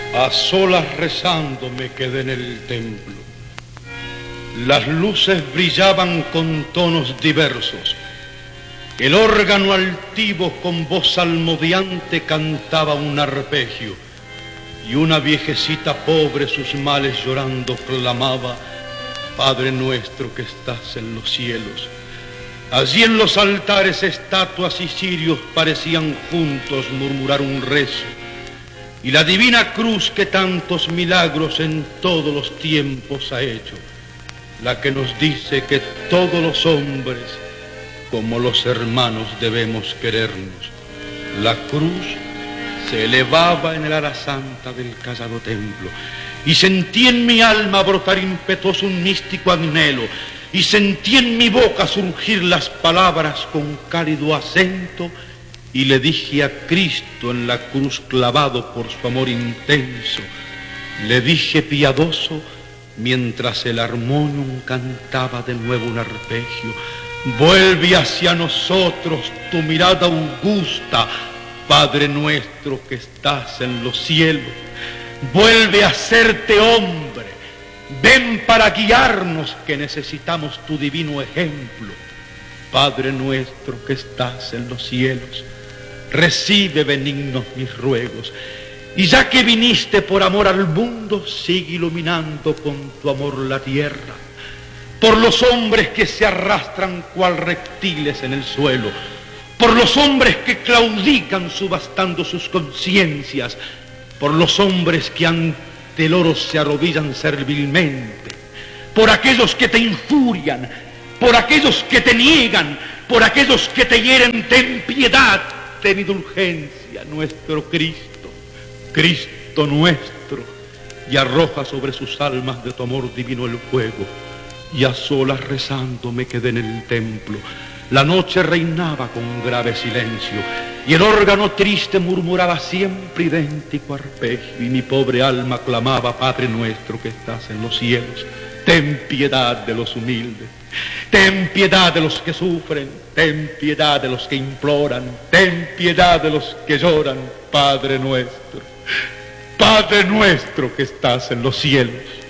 A solas rezando me quedé en el templo. Las luces brillaban con tonos diversos. El órgano altivo con voz salmodiante cantaba un arpegio, y una viejecita pobre sus males llorando clamaba: Padre nuestro que estás en los cielos. Allí en los altares estatuas y cirios parecían juntos murmurar un rezo, y la divina cruz que tantos milagros en todos los tiempos ha hecho, la que nos dice que todos los hombres, como los hermanos, debemos querernos. La cruz se elevaba en el ala santa del callado templo, y sentí en mi alma brotar impetuoso un místico anhelo, y sentí en mi boca surgir las palabras con cálido acento, y le dije a Cristo en la cruz clavado por su amor intenso, le dije piadoso, mientras el armonium cantaba de nuevo un arpegio: vuelve hacia nosotros tu mirada augusta, Padre nuestro que estás en los cielos. Vuelve a hacerte hombre, ven para guiarnos que necesitamos tu divino ejemplo. Padre nuestro que estás en los cielos, recibe benignos mis ruegos, y ya que viniste por amor al mundo, sigue iluminando con tu amor la tierra, por los hombres que se arrastran cual reptiles en el suelo, por los hombres que claudican subastando sus conciencias, por los hombres que ante el oro se arrodillan servilmente, por aquellos que te infurian, por aquellos que te niegan, por aquellos que te hieren. Ten piedad, ten indulgencia, nuestro Cristo, Cristo nuestro, y arroja sobre sus almas de tu amor divino el fuego. Y a solas rezando me quedé en el templo. La noche reinaba con grave silencio, y el órgano triste murmuraba siempre idéntico arpegio, y mi pobre alma clamaba: Padre nuestro que estás en los cielos, ten piedad de los humildes, ten piedad de los que sufren, ten piedad de los que imploran, ten piedad de los que lloran, Padre nuestro que estás en los cielos.